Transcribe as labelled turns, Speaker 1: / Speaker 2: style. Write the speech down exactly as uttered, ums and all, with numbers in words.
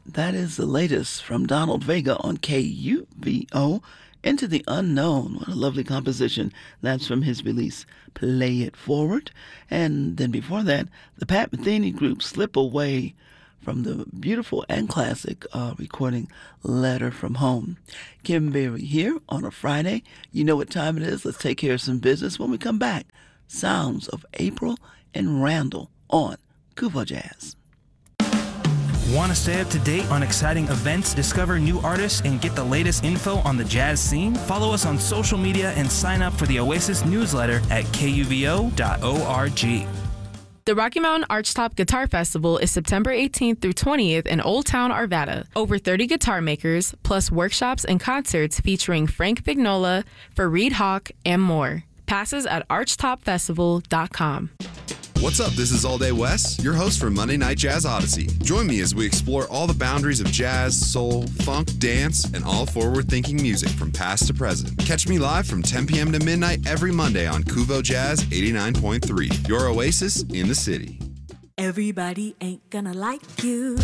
Speaker 1: That is the latest from Donald Vega on K U V O, Into the Unknown. What a lovely composition. That's from his release, Play It Forward. And then before that, the Pat Metheny Group, Slip Away, from the beautiful and classic uh, recording Letter from Home. Kim Berry here on a Friday. You know what time it is. Let's take care of some business. When we come back, sounds of April and Randall on Kuvo Jazz.
Speaker 2: Want to stay up to date on exciting events, discover new artists, and get the latest info on the jazz scene? Follow us on social media and sign up for the Oasis newsletter at K U V O dot org.
Speaker 3: The Rocky Mountain Archtop Guitar Festival is September eighteenth through twentieth in Old Town, Arvada. Over thirty guitar makers, plus workshops and concerts featuring Frank Vignola, Fareed Hawk, and more. Passes at archtop festival dot com.
Speaker 4: What's up? This is All Day Wes, your host for Monday Night Jazz Odyssey. Join me as we explore all the boundaries of jazz, soul, funk, dance, and all forward-thinking music from past to present. Catch me live from ten p.m. to midnight every Monday on Kuvo Jazz eighty-nine point three, your oasis in the city.
Speaker 5: Everybody ain't gonna like you.